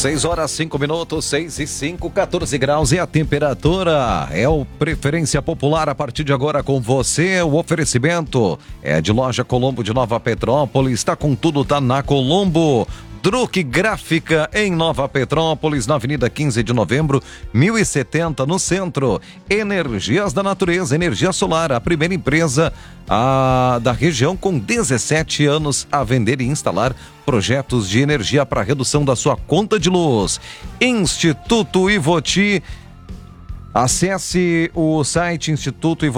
6:05, 6:05, 14 graus é a temperatura. É o Preferência Popular a partir de agora com você. O oferecimento é de Loja Colombo de Nova Petrópolis. Está com tudo, tá na Colombo. Druck Gráfica em Nova Petrópolis, na Avenida 15 de Novembro, 1070, no centro. Energias da Natureza, energia solar, a primeira empresa da região com 17 anos a vender e instalar projetos de energia para redução da sua conta de luz. Instituto Ivoti, acesse o site Instituto Ivoti.